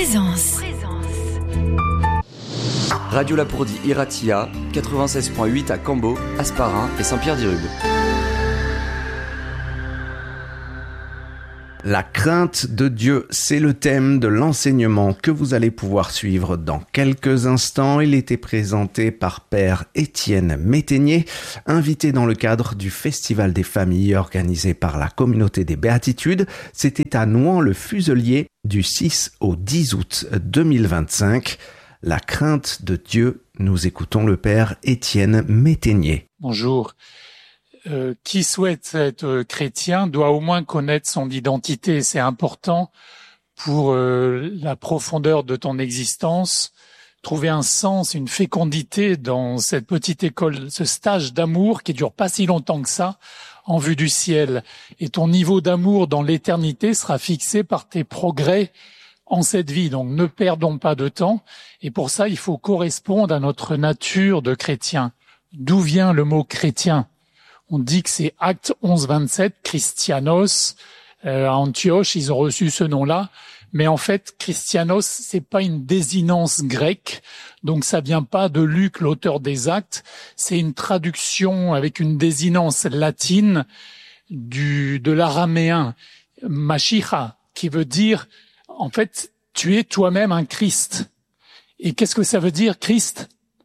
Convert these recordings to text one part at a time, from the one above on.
Présence. Radio Lapourdie Iratia, 96.8 à Cambo, Hasparren et Saint-Pierre-d'Irube. La crainte de Dieu, c'est le thème de l'enseignement que vous allez pouvoir suivre dans quelques instants. Il était présenté par Père Étienne Métainier, invité dans le cadre du Festival des familles organisé par la Communauté des Béatitudes. C'était à Nouan-le-Fuselier du 6 au 10 août 2025. La crainte de Dieu, nous écoutons le Père Étienne Métainier. Bonjour. Qui souhaite être chrétien doit au moins connaître son identité. C'est important pour la profondeur de ton existence, trouver un sens, une fécondité dans cette petite école, ce stage d'amour qui dure pas si longtemps que ça, en vue du ciel. Et ton niveau d'amour dans l'éternité sera fixé par tes progrès en cette vie. Donc ne perdons pas de temps. Et pour ça, il faut correspondre à notre nature de chrétien. D'où vient le mot chrétien? On dit que c'est Acte 11-27, Christianos. À Antioche, ils ont reçu ce nom-là. Mais en fait, Christianos, c'est pas une désinence grecque. Donc ça vient pas de Luc, l'auteur des Actes. C'est une traduction avec une désinence latine de l'araméen, Mashiach, qui veut dire, en fait, tu es toi-même un Christ. Et qu'est-ce que ça veut dire, Christ?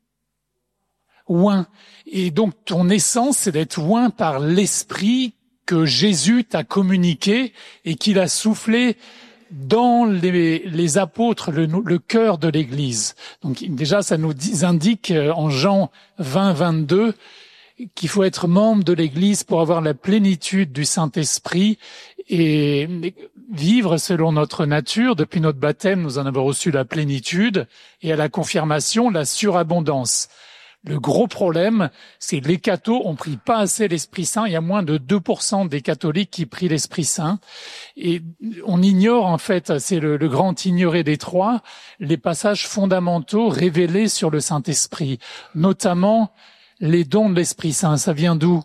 Oint. Et donc, ton essence, c'est d'être oint par l'esprit que Jésus t'a communiqué et qu'il a soufflé dans les apôtres, le cœur de l'Église. Donc, déjà, ça nous indique en Jean 20-22 qu'il faut être membre de l'Église pour avoir la plénitude du Saint-Esprit et vivre selon notre nature. Depuis notre baptême, nous en avons reçu la plénitude et à la confirmation, la surabondance. Le gros problème, c'est que les cathos ont pris pas assez l'Esprit Saint. Il y a moins de 2% des catholiques qui prient l'Esprit Saint. Et on ignore, en fait, c'est le grand ignoré des trois, les passages fondamentaux révélés sur le Saint-Esprit. Notamment, les dons de l'Esprit Saint. Ça vient d'où?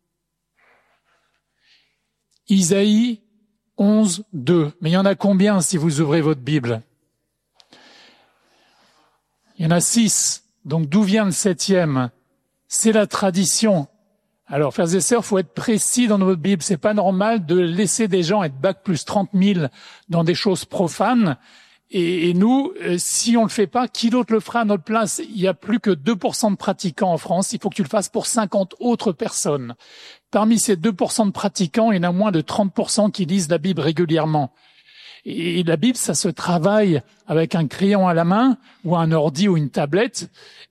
Isaïe 11-2. Mais il y en a combien si vous ouvrez votre Bible? Il y en a 6. Donc, d'où vient le 7e? C'est la tradition. Alors, frères et sœurs, faut être précis dans notre Bible. C'est pas normal de laisser des gens être bac plus 30 000 dans des choses profanes. Et nous, si on le fait pas, qui d'autre le fera à notre place? Il y a plus que 2% de pratiquants en France. Il faut que tu le fasses pour 50 autres personnes. Parmi ces 2% de pratiquants, il y en a moins de 30% qui lisent la Bible régulièrement. Et la Bible, ça se travaille avec un crayon à la main ou un ordi ou une tablette.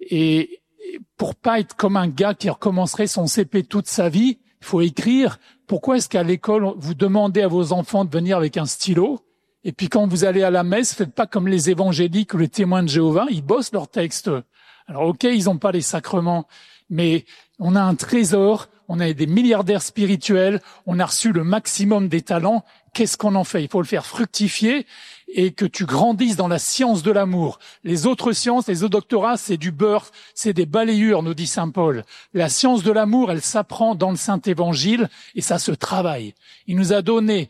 Et pour pas être comme un gars qui recommencerait son CP toute sa vie, il faut écrire. Pourquoi est-ce qu'à l'école, vous demandez à vos enfants de venir avec un stylo? Et puis quand vous allez à la messe, faites pas comme les évangéliques ou les témoins de Jéhovah, ils bossent leurs textes. Alors ok, ils n'ont pas les sacrements, mais on a un trésor, on a des milliardaires spirituels, on a reçu le maximum des talents. Qu'est-ce qu'on en fait? Il faut le faire fructifier et que tu grandisses dans la science de l'amour. Les autres sciences, les autres doctorats, c'est du beurre, c'est des balayures, nous dit saint Paul. La science de l'amour, elle s'apprend dans le Saint-Évangile et ça se travaille. Il nous a donné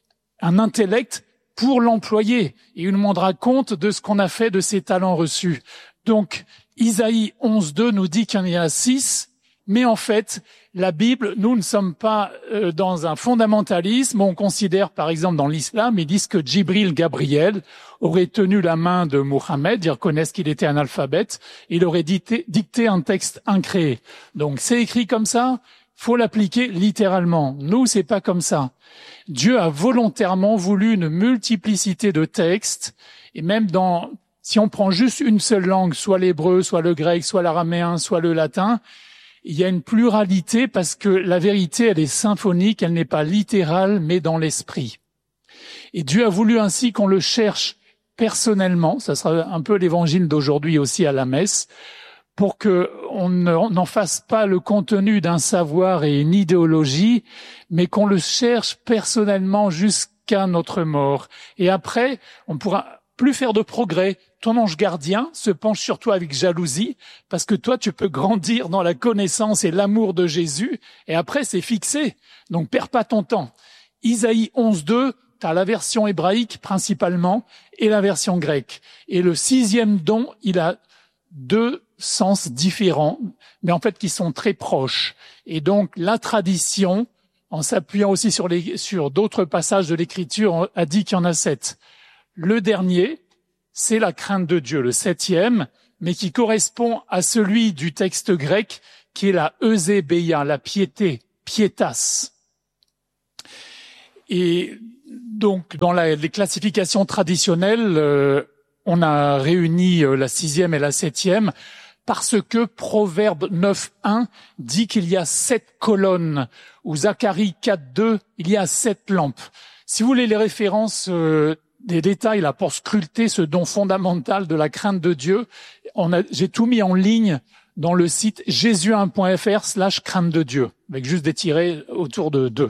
un intellect pour l'employer et il nous rendra compte de ce qu'on a fait de ces talents reçus. Donc, Isaïe 11-2 nous dit qu'il y en a 6, mais en fait, la Bible, nous ne sommes pas dans un fondamentalisme. On considère, par exemple, dans l'islam, ils disent que Djibril Gabriel aurait tenu la main de Mohammed, ils reconnaissent qu'il était analphabète, il aurait dicté un texte incréé. Donc, c'est écrit comme ça, faut l'appliquer littéralement. Nous, c'est pas comme ça. Dieu a volontairement voulu une multiplicité de textes, et même si on prend juste une seule langue, soit l'hébreu, soit le grec, soit l'araméen, soit le latin, il y a une pluralité parce que la vérité, elle est symphonique, elle n'est pas littérale, mais dans l'esprit. Et Dieu a voulu ainsi qu'on le cherche personnellement, ça sera un peu l'évangile d'aujourd'hui aussi à la messe, pour que on n'en fasse pas le contenu d'un savoir et une idéologie, mais qu'on le cherche personnellement jusqu'à notre mort. Et après, on pourra plus faire de progrès. Ton ange gardien se penche sur toi avec jalousie parce que toi, tu peux grandir dans la connaissance et l'amour de Jésus et après, c'est fixé. Donc, perds pas ton temps. Isaïe 11.2, tu as la version hébraïque principalement et la version grecque. Et le 6e don, il a 2 sens différents, mais en fait qui sont très proches. Et donc la tradition, en s'appuyant aussi sur d'autres passages de l'Écriture, a dit qu'il y en a 7. Le dernier, c'est la crainte de Dieu, le 7e, mais qui correspond à celui du texte grec, qui est la eusebeia, la piété, pietas. Et donc, dans les classifications traditionnelles, on a réuni la 6e et la 7e, parce que Proverbe 9.1 dit qu'il y a 7 colonnes, ou Zacharie 4.2, il y a 7 lampes. Si vous voulez les références des détails là pour scruter ce don fondamental de la crainte de Dieu, j'ai tout mis en ligne dans le site jésus1.fr/crainte de Dieu, avec juste des tirets autour de 2.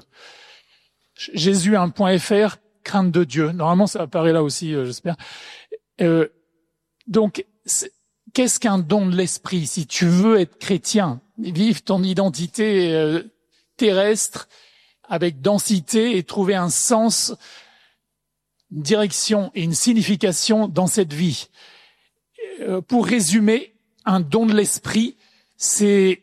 jésus1.fr, crainte de Dieu. Normalement, ça apparaît là aussi, j'espère. Donc, qu'est-ce qu'un don de l'esprit? Si tu veux être chrétien, vivre ton identité terrestre avec densité et trouver un sens, une direction et une signification dans cette vie. Pour résumer, un don de l'esprit, c'est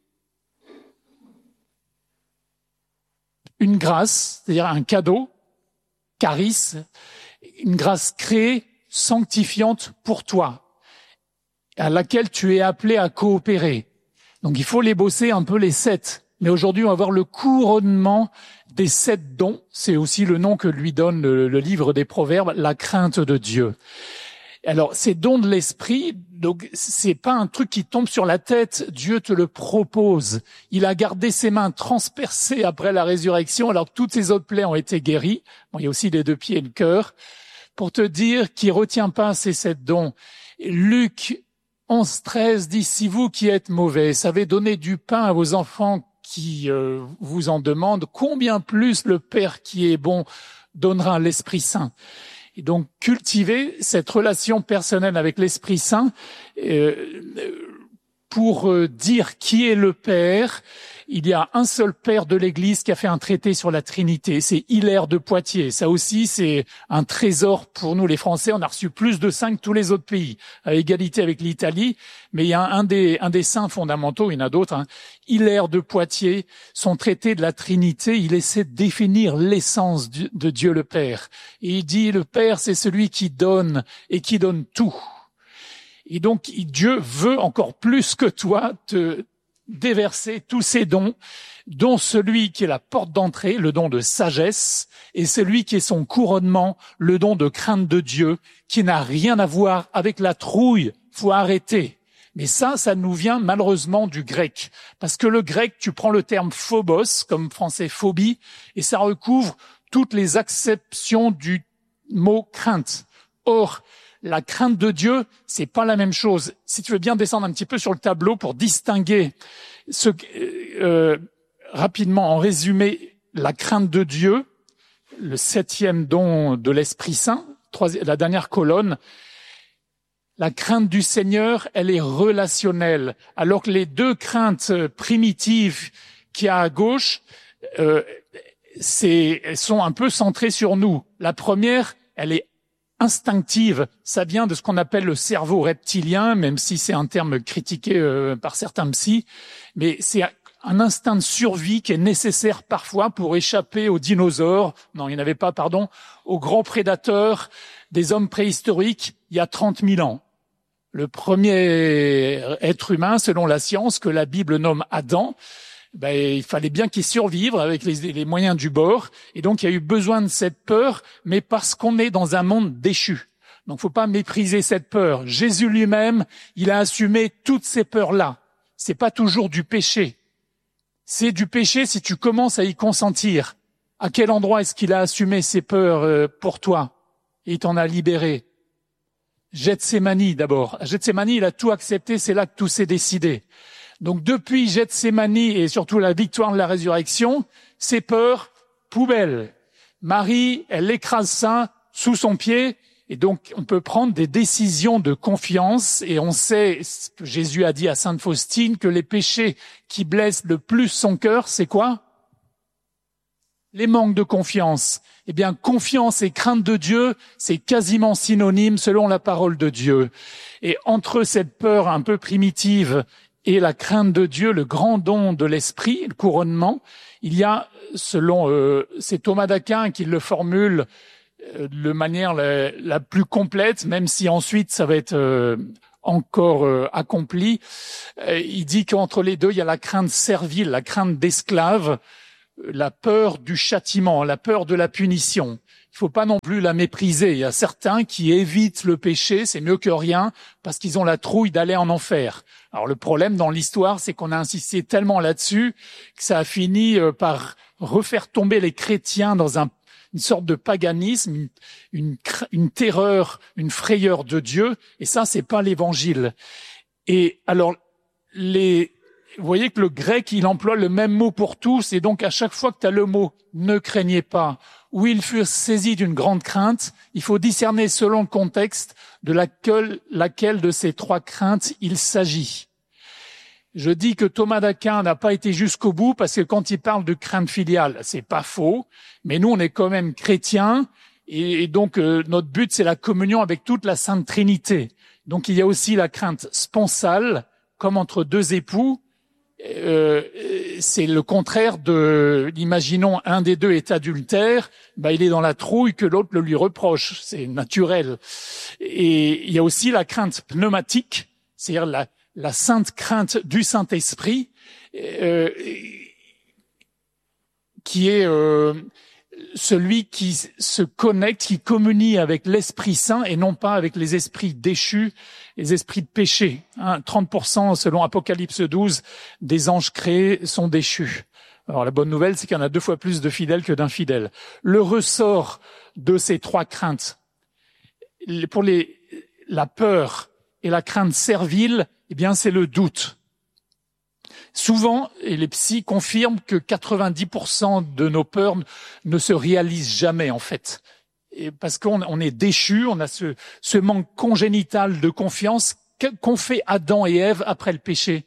une grâce, c'est-à-dire un cadeau, charis, une grâce créée, sanctifiante pour toi, à laquelle tu es appelé à coopérer. Donc il faut les bosser un peu les 7. Mais aujourd'hui, on va voir le couronnement des 7 dons. C'est aussi le nom que lui donne le livre des Proverbes, la crainte de Dieu. Alors, ces dons de l'esprit, donc c'est pas un truc qui tombe sur la tête. Dieu te le propose. Il a gardé ses mains transpercées après la résurrection, alors que toutes ses autres plaies ont été guéries. Bon, il y a aussi les 2 pieds et le cœur. Pour te dire qu'il retient pas ces 7 dons. Luc 11.13 dit, si vous qui êtes mauvais savez donner du pain à vos enfants qui vous en demandent, combien plus le Père qui est bon donnera l'Esprit Saint. Et donc, cultiver cette relation personnelle avec l'Esprit Saint pour dire qui est le Père. Il y a un seul Père de l'Église qui a fait un traité sur la Trinité, c'est Hilaire de Poitiers. Ça aussi, c'est un trésor pour nous les Français. On a reçu plus de saints que tous les autres pays, à égalité avec l'Italie. Mais il y a un des saints fondamentaux, il y en a d'autres, hein. Hilaire de Poitiers, son traité de la Trinité, il essaie de définir l'essence de Dieu le Père. Et il dit, le Père, c'est celui qui donne et qui donne tout. Et donc, Dieu veut encore plus que toi te déverser tous ces dons, dont celui qui est la porte d'entrée, le don de sagesse, et celui qui est son couronnement, le don de crainte de Dieu, qui n'a rien à voir avec la trouille. Faut arrêter. Mais ça nous vient malheureusement du grec. Parce que le grec, tu prends le terme phobos, comme français phobie, et ça recouvre toutes les acceptions du mot crainte. Or, la crainte de Dieu, c'est pas la même chose. Si tu veux bien descendre un petit peu sur le tableau pour distinguer rapidement, en résumé, la crainte de Dieu, le 7e don de l'Esprit Saint, la dernière colonne. La crainte du Seigneur, elle est relationnelle, alors que les 2 craintes primitives qu'il y a à gauche, elles sont un peu centrées sur nous. La première, elle est instinctive, ça vient de ce qu'on appelle le cerveau reptilien, même si c'est un terme critiqué par certains psys, mais c'est un instinct de survie qui est nécessaire parfois pour échapper aux dinosaures, non, il n'y en avait pas, pardon, aux grands prédateurs des hommes préhistoriques il y a 30 000 ans. Le premier être humain, selon la science, que la Bible nomme Adam, il fallait bien qu'il survive avec les moyens du bord. Et donc, il y a eu besoin de cette peur, mais parce qu'on est dans un monde déchu. Donc, faut pas mépriser cette peur. Jésus lui-même, il a assumé toutes ces peurs-là. C'est pas toujours du péché. C'est du péché si tu commences à y consentir. À quel endroit est-ce qu'il a assumé ces peurs pour toi? Et il t'en a libéré. Gethsémani d'abord. À Gethsémani, il a tout accepté, c'est là que tout s'est décidé. Donc depuis Gethsémani et surtout la victoire de la résurrection, ces peurs, poubelle. Marie, elle écrase ça sous son pied et donc on peut prendre des décisions de confiance et on sait ce que Jésus a dit à Sainte Faustine, que les péchés qui blessent le plus son cœur, c'est quoi? Les manques de confiance. Eh bien, confiance et crainte de Dieu, c'est quasiment synonyme selon la parole de Dieu. Et entre cette peur un peu primitive et la crainte de Dieu, le grand don de l'esprit, le couronnement, il y a, selon c'est Thomas d'Aquin qui le formule de manière la plus complète, même si ensuite ça va être encore accompli. Il dit qu'entre les deux, il y a la crainte servile, la crainte d'esclave, la peur du châtiment, la peur de la punition. Il faut pas non plus la mépriser. Il y a certains qui évitent le péché, c'est mieux que rien, parce qu'ils ont la trouille d'aller en enfer. Alors le problème dans l'histoire, c'est qu'on a insisté tellement là-dessus que ça a fini par refaire tomber les chrétiens dans une sorte de paganisme, une terreur, une frayeur de Dieu, et ça, c'est pas l'évangile. Et alors, vous voyez que le grec, il emploie le même mot pour tous, et donc à chaque fois que tu as le mot « ne craignez pas », où ils furent saisis d'une grande crainte, il faut discerner selon le contexte de laquelle de ces trois craintes il s'agit. Je dis que Thomas d'Aquin n'a pas été jusqu'au bout parce que quand il parle de crainte filiale, c'est pas faux, mais nous on est quand même chrétiens et donc notre but c'est la communion avec toute la Sainte Trinité. Donc il y a aussi la crainte sponsale, comme entre deux époux. C'est le contraire de, imaginons un des deux est adultère, il est dans la trouille que l'autre le lui reproche, c'est naturel. Et il y a aussi la crainte pneumatique, c'est-à-dire la sainte crainte du Saint-Esprit, qui est celui qui se connecte, qui communie avec l'Esprit Saint et non pas avec les esprits déchus, les esprits de péché. 30% selon Apocalypse 12 des anges créés sont déchus. Alors la bonne nouvelle, c'est qu'il y en a 2 fois plus de fidèles que d'infidèles. Le ressort de ces trois craintes, pour la peur et la crainte servile, eh bien c'est le doute. Souvent, et les psys confirment que 90% de nos peurs ne se réalisent jamais, en fait. Et parce qu'on est déchus, on a ce manque congénital de confiance qu'ont fait Adam et Ève après le péché.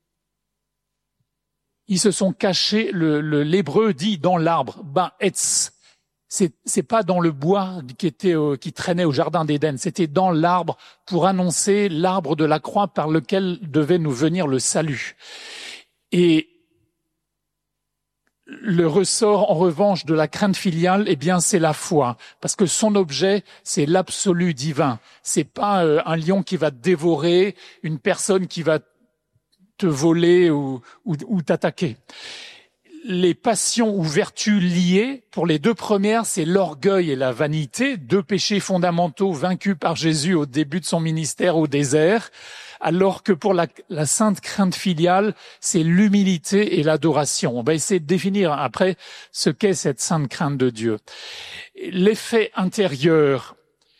Ils se sont cachés, l'hébreu dit dans l'arbre, etz. C'est pas dans le bois qui traînait au jardin d'Éden, c'était dans l'arbre pour annoncer l'arbre de la croix par lequel devait nous venir le salut. Et le ressort, en revanche, de la crainte filiale, eh bien, c'est la foi. Parce que son objet, c'est l'absolu divin. C'est pas un lion qui va te dévorer, une personne qui va te voler ou t'attaquer. Les passions ou vertus liées, pour les 2 premières, c'est l'orgueil et la vanité, 2 péchés fondamentaux vaincus par Jésus au début de son ministère au désert, alors que pour la sainte crainte filiale, c'est l'humilité et l'adoration. On va essayer de définir après ce qu'est cette sainte crainte de Dieu. L'effet intérieur,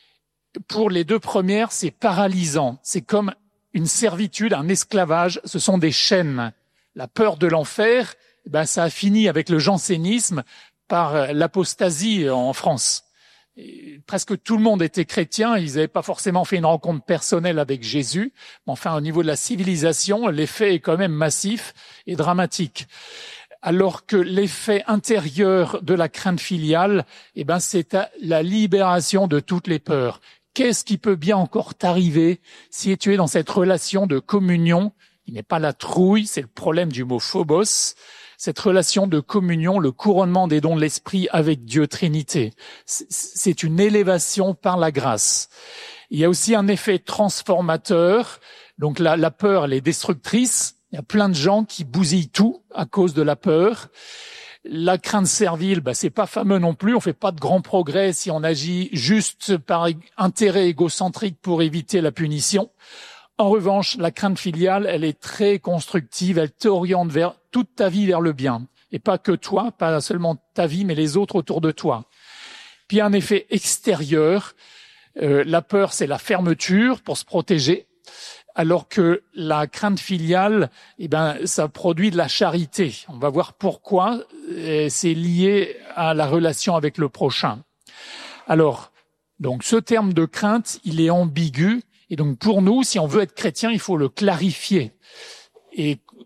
pour les 2 premières, c'est paralysant. C'est comme une servitude, un esclavage, ce sont des chaînes. La peur de l'enfer, ça a fini avec le jansénisme par l'apostasie en France. Et presque tout le monde était chrétien, ils n'avaient pas forcément fait une rencontre personnelle avec Jésus, mais enfin au niveau de la civilisation, l'effet est quand même massif et dramatique. Alors que l'effet intérieur de la crainte filiale, c'est la libération de toutes les peurs. Qu'est-ce qui peut bien encore t'arriver si tu es dans cette relation de communion? Il n'est pas la trouille, c'est le problème du mot phobos. Cette relation de communion, le couronnement des dons de l'Esprit avec Dieu Trinité. C'est une élévation par la grâce. Il y a aussi un effet transformateur. Donc la peur, elle est destructrice. Il y a plein de gens qui bousillent tout à cause de la peur. La crainte servile, c'est pas fameux non plus. On fait pas de grands progrès si on agit juste par intérêt égocentrique pour éviter la punition. En revanche, la crainte filiale, elle est très constructive, elle t'oriente vers toute ta vie vers le bien. Et pas que toi, pas seulement ta vie, mais les autres autour de toi. Puis un effet extérieur, la peur, c'est la fermeture pour se protéger, alors que la crainte filiale, ça produit de la charité. On va voir pourquoi, c'est lié à la relation avec le prochain. Alors, donc ce terme de crainte, il est ambigu. Et donc pour nous, si on veut être chrétien, il faut le clarifier. Et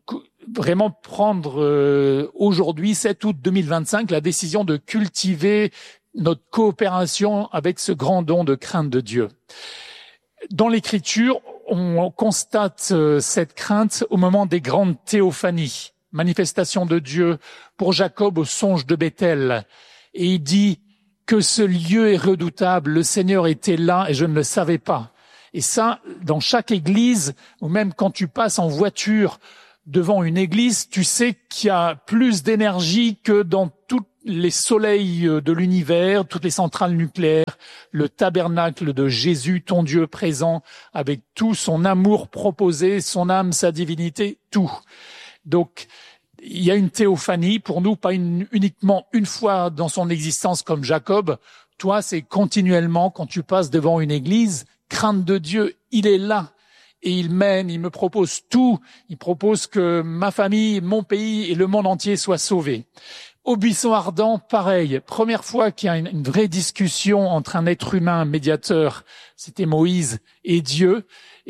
vraiment prendre aujourd'hui, 7 août 2025, la décision de cultiver notre coopération avec ce grand don de crainte de Dieu. Dans l'Écriture, on constate cette crainte au moment des grandes théophanies, manifestations de Dieu pour Jacob au songe de Bethel. Et il dit que ce lieu est redoutable, le Seigneur était là et je ne le savais pas. Et ça, dans chaque église, ou même quand tu passes en voiture devant une église, tu sais qu'il y a plus d'énergie que dans tous les soleils de l'univers, toutes les centrales nucléaires, le tabernacle de Jésus, ton Dieu présent, avec tout son amour proposé, son âme, sa divinité, tout. Donc, il y a une théophanie, pour nous, pas uniquement une fois dans son existence comme Jacob. Toi, c'est continuellement, quand tu passes devant une église, crainte de Dieu, il est là. Et il m'aime, il me propose tout. Il propose que ma famille, mon pays et le monde entier soient sauvés. Au buisson ardent, pareil. Première fois qu'il y a une vraie discussion entre un être humain, un médiateur, c'était Moïse et Dieu.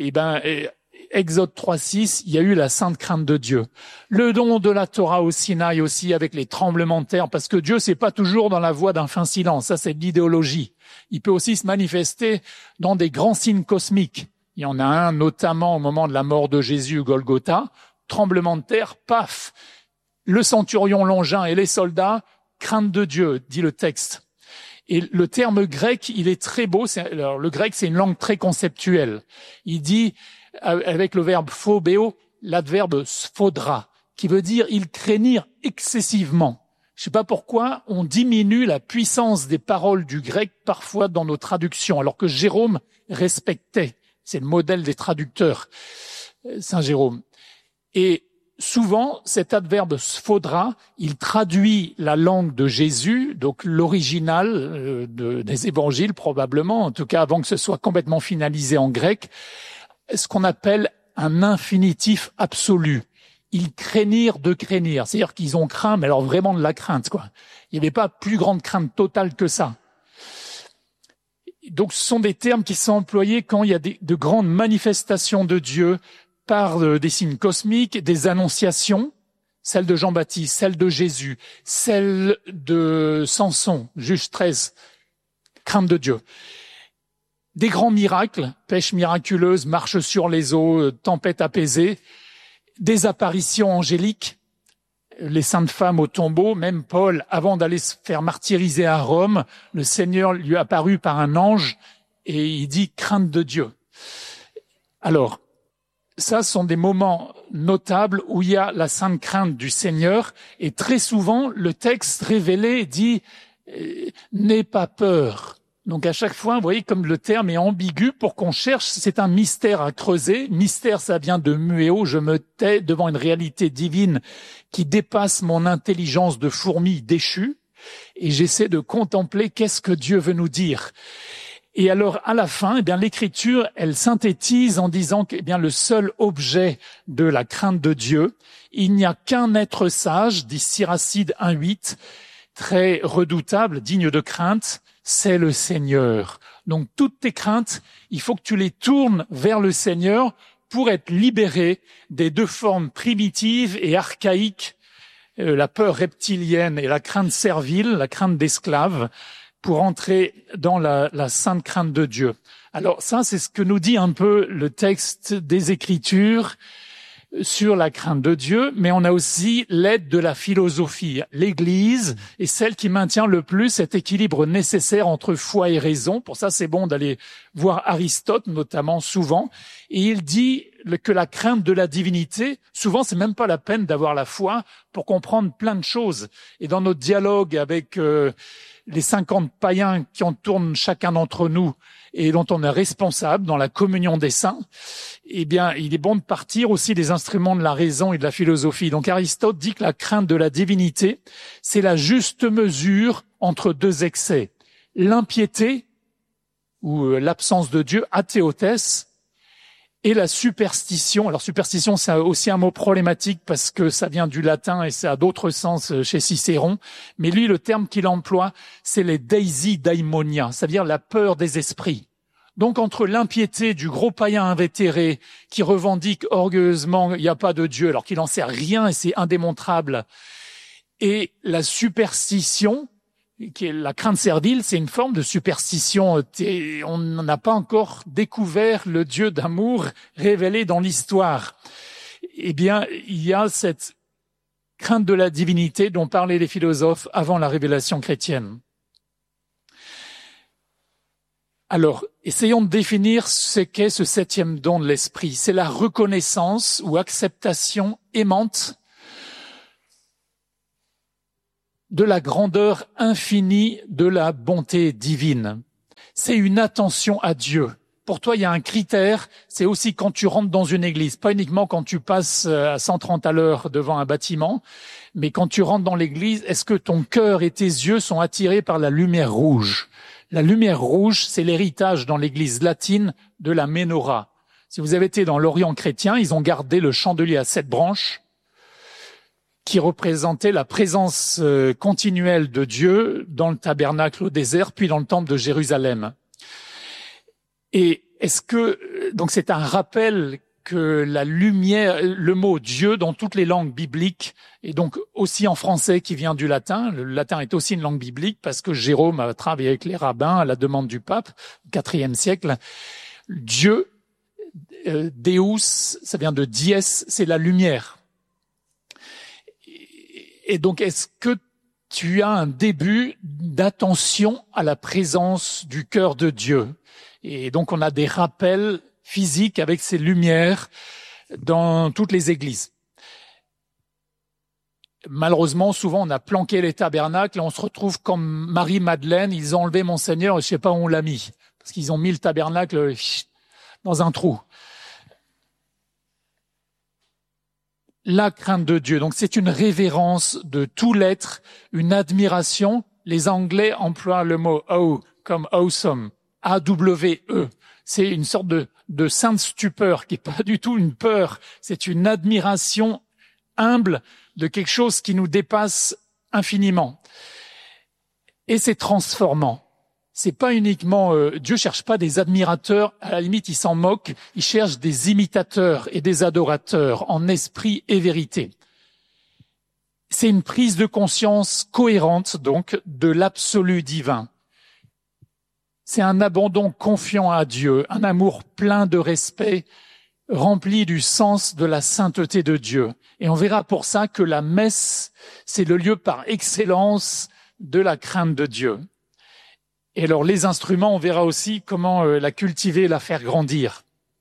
Exode 3:6, il y a eu la sainte crainte de Dieu. Le don de la Torah au Sinaï aussi avec les tremblements de terre, parce que Dieu, c'est pas toujours dans la voie d'un fin silence. Ça, c'est de l'idéologie. Il peut aussi se manifester dans des grands signes cosmiques. Il y en a un notamment au moment de la mort de Jésus, Golgotha. Tremblement de terre, paf. Le centurion Longin et les soldats, crainte de Dieu, dit le texte. Et le terme grec, il est très beau. Alors, le grec, c'est une langue très conceptuelle. Il dit, avec le verbe phobéo, l'adverbe sphodra, qui veut dire ils craignirent excessivement. Je sais pas pourquoi on diminue la puissance des paroles du grec parfois dans nos traductions, alors que Jérôme respectait. C'est le modèle des traducteurs, Saint Jérôme. Et souvent, cet adverbe sphodra, il traduit la langue de Jésus, donc l'original des évangiles probablement, en tout cas avant que ce soit complètement finalisé en grec, ce qu'on appelle un infinitif absolu. Ils craignirent de craignir, c'est-à-dire qu'ils ont craint, mais alors vraiment de la crainte, quoi. Il n'y avait pas plus grande crainte totale que ça. Donc, ce sont des termes qui sont employés quand il y a de grandes manifestations de Dieu par des signes cosmiques, des annonciations, celle de Jean-Baptiste, celle de Jésus, celle de Samson, Juge 13, crainte de Dieu. Des grands miracles, pêche miraculeuse, marche sur les eaux, tempête apaisée, des apparitions angéliques, les saintes femmes au tombeau, même Paul, avant d'aller se faire martyriser à Rome, le Seigneur lui est apparu par un ange et il dit « crainte de Dieu ». Alors, ça sont des moments notables où il y a la sainte crainte du Seigneur et très souvent, le texte révélé dit « n'aie pas peur ». Donc à chaque fois, vous voyez comme le terme est ambigu pour qu'on cherche, c'est un mystère à creuser. Mystère, ça vient de muéo, je me tais devant une réalité divine qui dépasse mon intelligence de fourmi déchue et j'essaie de contempler qu'est-ce que Dieu veut nous dire. Et alors à la fin, l'Écriture, elle synthétise en disant que le seul objet de la crainte de Dieu, il n'y a qu'un être sage, dit Siracide 1:8, très redoutable, digne de crainte, c'est le Seigneur. Donc toutes tes craintes, il faut que tu les tournes vers le Seigneur pour être libéré des deux formes primitives et archaïques, la peur reptilienne et la crainte servile, la crainte d'esclave, pour entrer dans la sainte crainte de Dieu. Alors ça, c'est ce que nous dit un peu le texte des Écritures sur la crainte de Dieu, mais on a aussi l'aide de la philosophie. L'Église est celle qui maintient le plus cet équilibre nécessaire entre foi et raison. Pour ça, c'est bon d'aller voir Aristote, notamment, souvent. Et il dit que la crainte de la divinité, souvent, c'est même pas la peine d'avoir la foi pour comprendre plein de choses. Et dans notre dialogue avec les 50 païens qui entourent chacun d'entre nous et dont on est responsable dans la communion des saints, il est bon de partir aussi des instruments de la raison et de la philosophie. Donc Aristote dit que la crainte de la divinité, c'est la juste mesure entre deux excès. L'impiété, ou l'absence de Dieu, athéotès, et la superstition. Alors superstition, c'est aussi un mot problématique parce que ça vient du latin et ça a d'autres sens chez Cicéron. Mais lui, le terme qu'il emploie, c'est les deisi daimonia, c'est-à-dire la peur des esprits. Donc entre l'impiété du gros païen invétéré qui revendique orgueilleusement il n'y a pas de Dieu alors qu'il n'en sait rien et c'est indémontrable, et la superstition, qui est la crainte servile, c'est une forme de superstition. On n'a pas encore découvert le Dieu d'amour révélé dans l'histoire. Eh bien, il y a cette crainte de la divinité dont parlaient les philosophes avant la révélation chrétienne. Alors, essayons de définir ce qu'est ce 7e don de l'esprit. C'est la reconnaissance ou acceptation aimante de la grandeur infinie de la bonté divine. C'est une attention à Dieu. Pour toi, il y a un critère, c'est aussi quand tu rentres dans une église, pas uniquement quand tu passes à 130 à l'heure devant un bâtiment, mais quand tu rentres dans l'église, est-ce que ton cœur et tes yeux sont attirés par la lumière rouge? La lumière rouge, c'est l'héritage dans l'église latine de la menorah. Si vous avez été dans l'Orient chrétien, ils ont gardé le chandelier à 7 branches qui représentait la présence continuelle de Dieu dans le tabernacle au désert, puis dans le temple de Jérusalem. Et donc c'est un rappel que la lumière, le mot Dieu dans toutes les langues bibliques, et donc aussi en français qui vient du latin. Le latin est aussi une langue biblique parce que Jérôme a travaillé avec les rabbins à la demande du pape, au IVe siècle. Dieu, Deus, ça vient de dies, c'est la lumière. Et donc, est-ce que tu as un début d'attention à la présence du cœur de Dieu? Et donc, on a des rappels physiques avec ces lumières dans toutes les églises. Malheureusement, souvent, on a planqué les tabernacles et on se retrouve comme Marie-Madeleine. Ils ont enlevé Monseigneur et je sais pas où on l'a mis. Parce qu'ils ont mis le tabernacle dans un trou. La crainte de Dieu. Donc, c'est une révérence de tout l'être, une admiration. Les Anglais emploient le mot « awe » comme « awesome ». A-W-E. C'est une sorte de sainte stupeur qui n'est pas du tout une peur. C'est une admiration humble de quelque chose qui nous dépasse infiniment. Et c'est transformant. C'est pas uniquement Dieu cherche pas des admirateurs, à la limite il s'en moque, il cherche des imitateurs et des adorateurs en esprit et vérité. C'est une prise de conscience cohérente donc de l'absolu divin. C'est un abandon confiant à Dieu, un amour plein de respect, rempli du sens de la sainteté de Dieu. Et on verra pour ça que la messe, c'est le lieu par excellence de la crainte de Dieu. Et alors les instruments, on verra aussi comment la cultiver et la faire grandir.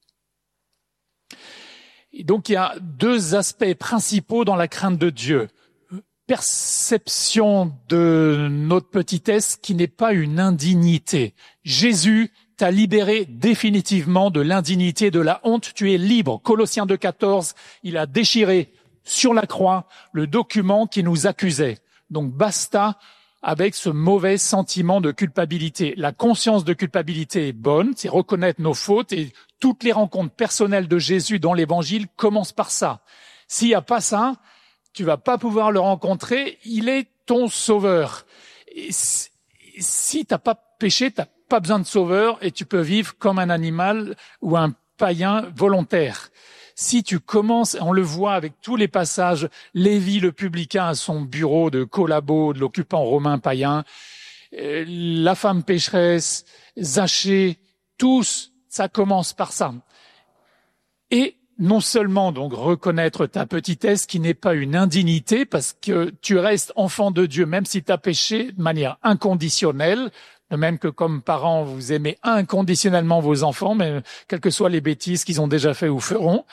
Et donc il y a 2 aspects principaux dans la crainte de Dieu. Perception de notre petitesse qui n'est pas une indignité. Jésus t'a libéré définitivement de l'indignité, de la honte. Tu es libre. Colossiens 2,14, il a déchiré sur la croix le document qui nous accusait. Donc basta avec ce mauvais sentiment de culpabilité. La conscience de culpabilité est bonne, c'est reconnaître nos fautes et toutes les rencontres personnelles de Jésus dans l'Évangile commencent par ça. S'il n'y a pas ça, tu vas pas pouvoir le rencontrer, il est ton sauveur. Et si t'as pas péché, t'as pas besoin de sauveur et tu peux vivre comme un animal ou un païen volontaire. Si tu commences, on le voit avec tous les passages, Lévi le publicain à son bureau de collabo de l'occupant romain païen, la femme pécheresse, Zachée, tous, ça commence par ça. Et non seulement donc reconnaître ta petitesse qui n'est pas une indignité parce que tu restes enfant de Dieu même si tu as péché de manière inconditionnelle, de même que comme parents vous aimez inconditionnellement vos enfants, mais quelles que soient les bêtises qu'ils ont déjà fait ou feront.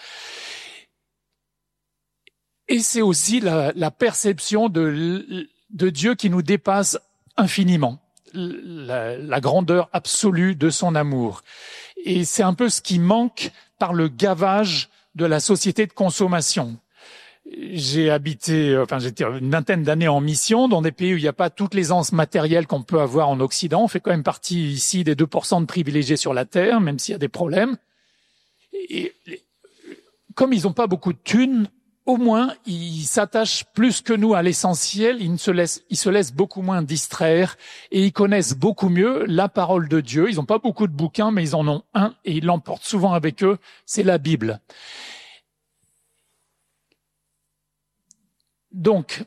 Et c'est aussi la perception de Dieu qui nous dépasse infiniment, la grandeur absolue de son amour. Et c'est un peu ce qui manque par le gavage de la société de consommation. J'étais une vingtaine d'années en mission dans des pays où il n'y a pas toute l'aisance matérielle qu'on peut avoir en Occident. On fait quand même partie ici des 2% de privilégiés sur la Terre, même s'il y a des problèmes. Et comme ils n'ont pas beaucoup de thunes, au moins, ils s'attachent plus que nous à l'essentiel, ils se laissent beaucoup moins distraire et ils connaissent beaucoup mieux la parole de Dieu. Ils n'ont pas beaucoup de bouquins, mais ils en ont un et ils l'emportent souvent avec eux, c'est la Bible. Donc,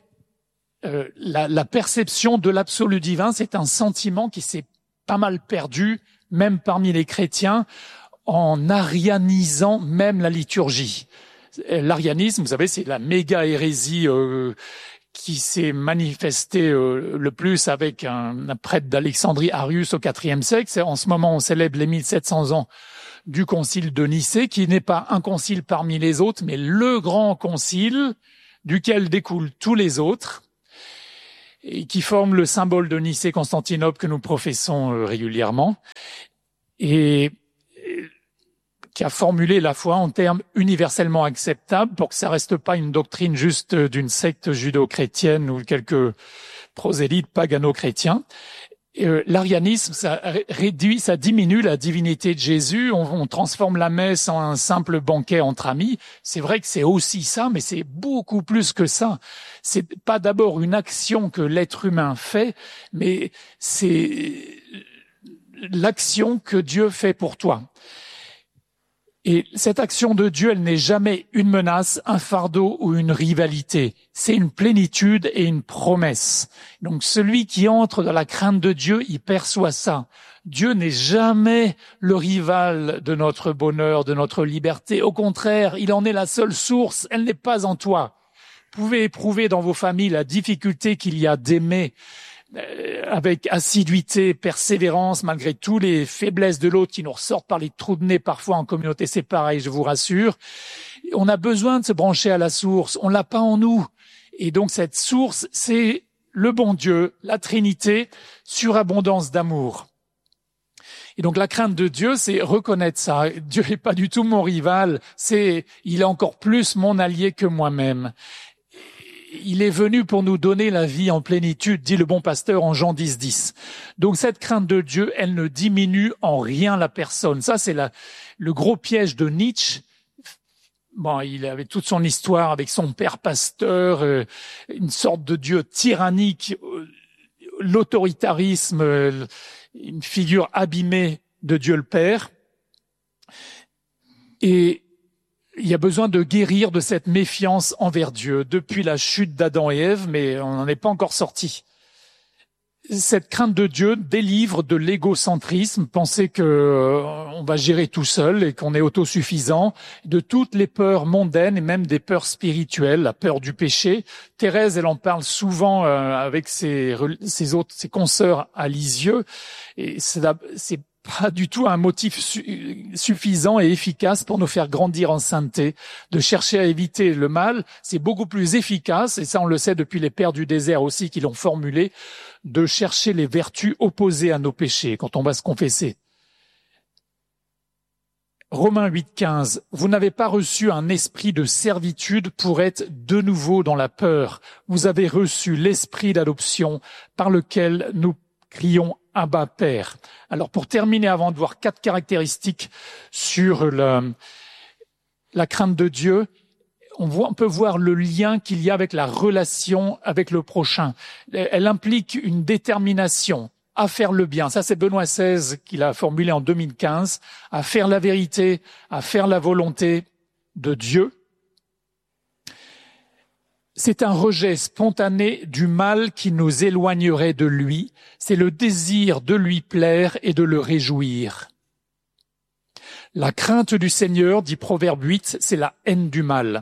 la perception de l'absolu divin, c'est un sentiment qui s'est pas mal perdu, même parmi les chrétiens, en arianisant même la liturgie. L'arianisme, vous savez, c'est la méga hérésie qui s'est manifestée le plus avec un prêtre d'Alexandrie, Arius, au IVe siècle. En ce moment, on célèbre les 1700 ans du concile de Nicée, qui n'est pas un concile parmi les autres, mais le grand concile duquel découlent tous les autres, et qui forme le symbole de Nicée-Constantinople que nous professons régulièrement, et qui a formulé la foi en termes universellement acceptables pour que ça reste pas une doctrine juste d'une secte judéo-chrétienne ou quelques prosélytes pagano-chrétiens. L'arianisme, ça diminue la divinité de Jésus, on transforme la messe en un simple banquet entre amis. C'est vrai que c'est aussi ça, mais c'est beaucoup plus que ça. C'est pas d'abord une action que l'être humain fait, mais c'est l'action que Dieu fait pour toi. Et cette action de Dieu, elle n'est jamais une menace, un fardeau ou une rivalité. C'est une plénitude et une promesse. Donc celui qui entre dans la crainte de Dieu, il perçoit ça. Dieu n'est jamais le rival de notre bonheur, de notre liberté. Au contraire, il en est la seule source. Elle n'est pas en toi. Vous pouvez éprouver dans vos familles la difficulté qu'il y a d'aimer avec assiduité, persévérance, malgré tous les faiblesses de l'autre qui nous ressortent par les trous de nez parfois en communauté, c'est pareil, je vous rassure. On a besoin de se brancher à la source, on l'a pas en nous. Et donc cette source, c'est le bon Dieu, la Trinité, surabondance d'amour. Et donc la crainte de Dieu, c'est reconnaître ça. Dieu n'est pas du tout mon rival, il est encore plus mon allié que moi-même. Il est venu pour nous donner la vie en plénitude, dit le bon pasteur en Jean 10:10. Donc cette crainte de Dieu, elle ne diminue en rien la personne. Ça, c'est le gros piège de Nietzsche. Bon, il avait toute son histoire avec son père pasteur, une sorte de Dieu tyrannique, l'autoritarisme, une figure abîmée de Dieu le Père. Et il y a besoin de guérir de cette méfiance envers Dieu depuis la chute d'Adam et Ève, mais on n'en est pas encore sorti. Cette crainte de Dieu délivre de l'égocentrisme, penser que on va gérer tout seul et qu'on est autosuffisant, de toutes les peurs mondaines et même des peurs spirituelles, la peur du péché. Thérèse, elle en parle souvent avec ses consoeurs à Lisieux, et c'est pas du tout un motif suffisant et efficace pour nous faire grandir en sainteté. De chercher à éviter le mal, c'est beaucoup plus efficace, et ça on le sait depuis les pères du désert aussi qui l'ont formulé, de chercher les vertus opposées à nos péchés quand on va se confesser. Romains 8:15, vous n'avez pas reçu un esprit de servitude pour être de nouveau dans la peur. Vous avez reçu l'esprit d'adoption par lequel nous crions Abba Père. Alors pour terminer, avant de voir 4 caractéristiques sur la crainte de Dieu, on peut voir le lien qu'il y a avec la relation avec le prochain. Elle implique une détermination à faire le bien. Ça, c'est Benoît XVI qui l'a formulé en 2015, à faire la vérité, à faire la volonté de Dieu. C'est un rejet spontané du mal qui nous éloignerait de lui. C'est le désir de lui plaire et de le réjouir. La crainte du Seigneur, dit Proverbe 8, c'est la haine du mal.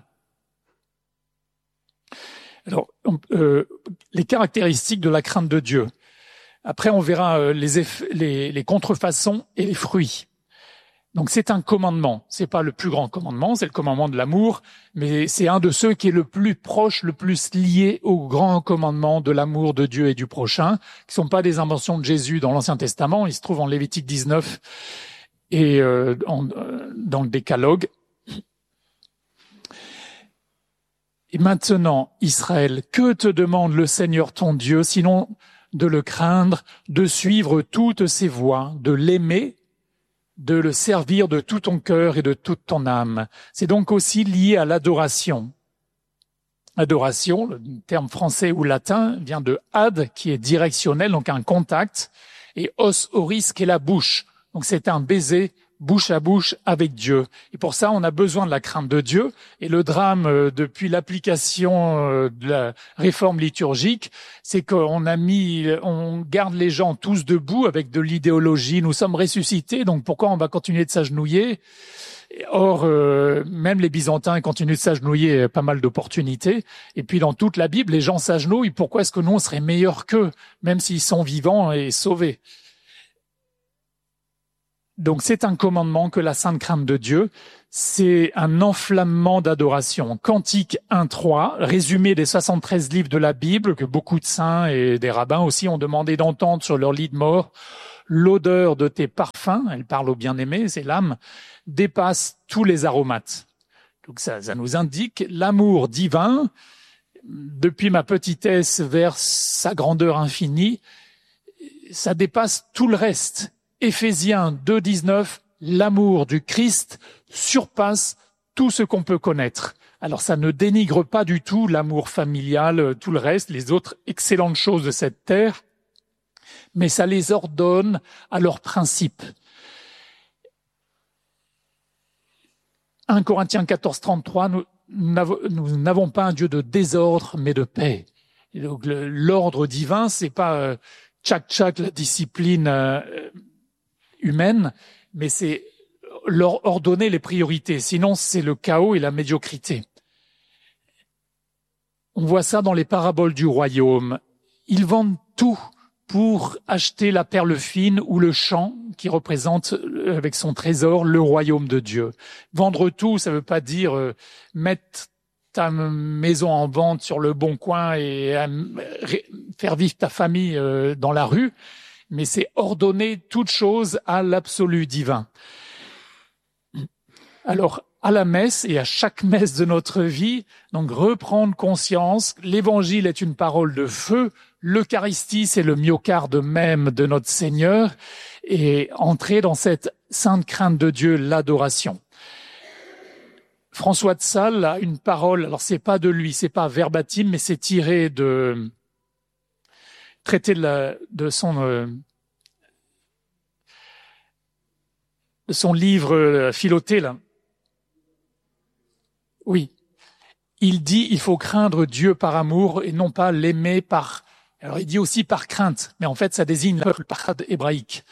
Alors, les caractéristiques de la crainte de Dieu. Après, on verra les contrefaçons et les fruits. Donc c'est un commandement. C'est pas le plus grand commandement, c'est le commandement de l'amour, mais c'est un de ceux qui est le plus proche, le plus lié au grand commandement de l'amour de Dieu et du prochain, qui sont pas des inventions de Jésus dans l'Ancien Testament. Ils se trouvent en Lévitique 19 et dans le Décalogue. Et maintenant, Israël, que te demande le Seigneur ton Dieu, sinon de le craindre, de suivre toutes ses voies, de l'aimer, de le servir de tout ton cœur et de toute ton âme. C'est donc aussi lié à l'adoration. Adoration, le terme français ou latin, vient de ad, qui est directionnel, donc un contact, et os oris, qui est la bouche. Donc c'est un baiser bouche à bouche avec Dieu. Et pour ça, on a besoin de la crainte de Dieu. Et le drame depuis l'application de la réforme liturgique, c'est on garde les gens tous debout avec de l'idéologie. Nous sommes ressuscités, donc pourquoi on va continuer de s'agenouiller? Or, même les Byzantins continuent de s'agenouiller, pas mal d'opportunités. Et puis dans toute la Bible, les gens s'agenouillent. Pourquoi est-ce que nous, on serait meilleurs qu'eux, même s'ils sont vivants et sauvés? Donc c'est un commandement que la sainte crainte de Dieu, c'est un enflammement d'adoration. Cantique 1.3, résumé des 73 livres de la Bible, que beaucoup de saints et des rabbins aussi ont demandé d'entendre sur leur lit de mort. L'odeur de tes parfums, elle parle au bien-aimé, c'est l'âme, dépasse tous les aromates. Donc ça nous indique l'amour divin, depuis ma petitesse vers sa grandeur infinie, ça dépasse tout le reste. Éphésiens 2.19, l'amour du Christ surpasse tout ce qu'on peut connaître. Alors ça ne dénigre pas du tout l'amour familial, tout le reste, les autres excellentes choses de cette terre, mais ça les ordonne à leurs principes. 1 Corinthiens 14.33, nous n'avons pas un Dieu de désordre, mais de paix. Et donc l'ordre divin, c'est pas tchac-tchac, la discipline humaine, mais c'est leur ordonner les priorités. Sinon, c'est le chaos et la médiocrité. On voit ça dans les paraboles du royaume. Ils vendent tout pour acheter la perle fine ou le champ qui représente avec son trésor le royaume de Dieu. Vendre tout, ça veut pas dire mettre ta maison en vente sur le bon coin et faire vivre ta famille dans la rue, mais c'est ordonner toute chose à l'absolu divin. Alors, à la messe et à chaque messe de notre vie, donc reprendre conscience, l'évangile est une parole de feu, l'Eucharistie c'est le myocarde même de notre Seigneur, et entrer dans cette sainte crainte de Dieu, l'adoration. François de Sales a une parole, alors c'est pas de lui, c'est pas verbatim, mais c'est tiré de traité de son livre Philothée, là. Oui. Il dit, il faut craindre Dieu par amour et non pas l'aimer par... Alors il dit aussi par crainte, mais en fait ça désigne le peuple hébraïque.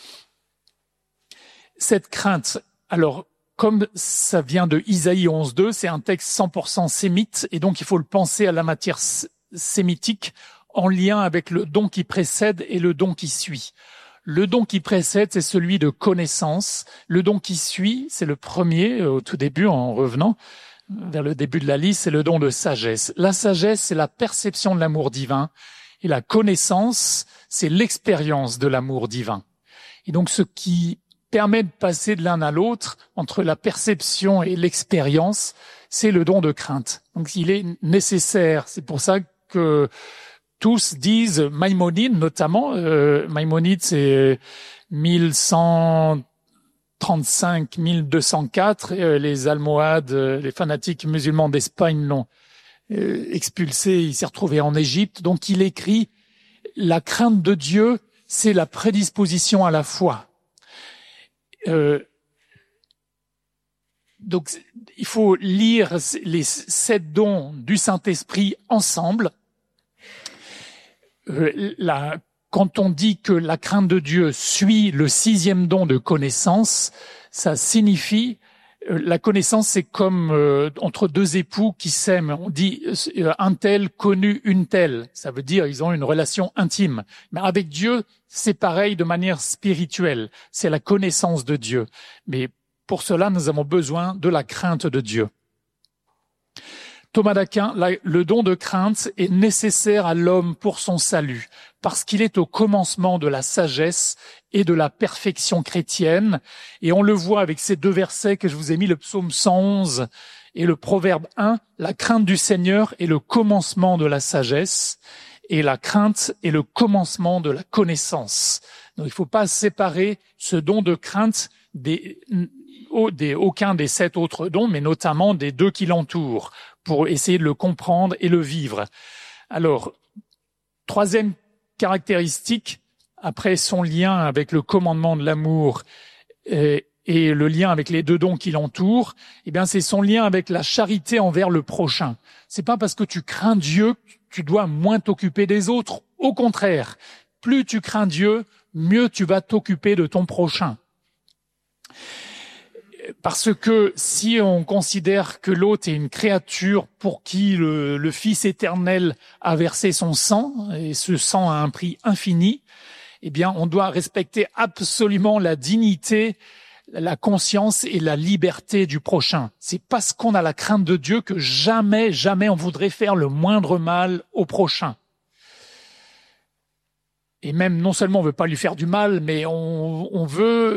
Cette crainte, alors comme ça vient de Isaïe 11.2, c'est un texte 100% sémite, et donc il faut le penser à la matière sémitique en lien avec le don qui précède et le don qui suit. Le don qui précède, c'est celui de connaissance. Le don qui suit, c'est le premier, au tout début, en revenant vers le début de la liste, c'est le don de sagesse. La sagesse, c'est la perception de l'amour divin. Et la connaissance, c'est l'expérience de l'amour divin. Et donc, ce qui permet de passer de l'un à l'autre, entre la perception et l'expérience, c'est le don de crainte. Donc, il est nécessaire. C'est pour ça que tous disent, Maïmonide notamment, Maïmonide c'est 1135-1204, les Almohades, les fanatiques musulmans d'Espagne l'ont expulsé, il s'est retrouvé en Égypte, donc il écrit « La crainte de Dieu, c'est la prédisposition à la foi ». Donc il faut lire les 7 dons du Saint-Esprit ensemble. Quand on dit que la crainte de Dieu suit le 6e don de connaissance, ça signifie la connaissance, c'est comme entre 2 époux qui s'aiment. On dit un tel connu une telle. Ça veut dire ils ont une relation intime. Mais avec Dieu, c'est pareil de manière spirituelle. C'est la connaissance de Dieu. Mais pour cela, nous avons besoin de la crainte de Dieu. Thomas d'Aquin, le don de crainte est nécessaire à l'homme pour son salut, parce qu'il est au commencement de la sagesse et de la perfection chrétienne. Et on le voit avec ces 2 versets que je vous ai mis, le psaume 111 et le proverbe 1, la crainte du Seigneur est le commencement de la sagesse, et la crainte est le commencement de la connaissance. Donc il ne faut pas séparer ce don de crainte aucun des 7 autres dons, mais notamment des 2 qui l'entourent, pour essayer de le comprendre et le vivre. Alors, troisième caractéristique, après son lien avec le commandement de l'amour et le lien avec les 2 dons qui l'entourent, eh bien, c'est son lien avec la charité envers le prochain. C'est pas parce que tu crains Dieu que tu dois moins t'occuper des autres. Au contraire, plus tu crains Dieu, mieux tu vas t'occuper de ton prochain. Parce que si on considère que l'autre est une créature pour qui le Fils éternel a versé son sang, et ce sang a un prix infini, eh bien, on doit respecter absolument la dignité, la conscience et la liberté du prochain. C'est parce qu'on a la crainte de Dieu que jamais, jamais on voudrait faire le moindre mal au prochain. Et même, non seulement on veut pas lui faire du mal, mais on veut